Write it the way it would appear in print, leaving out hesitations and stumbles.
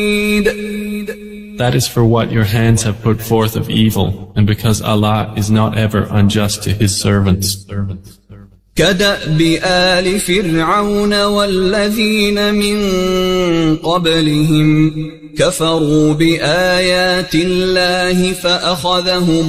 That is for what your hands have put forth of evil, and because Allah is not ever unjust to His servants. كدأب آل فرعون والذين من قبلهم كفروا بآيات الله فأخذهم